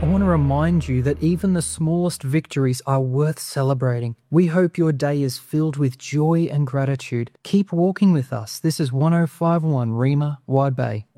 I want to remind you that even the smallest victories are worth celebrating. We hope your day is filled with joy and gratitude. Keep walking with us. This is 1051 Rima, Wide Bay.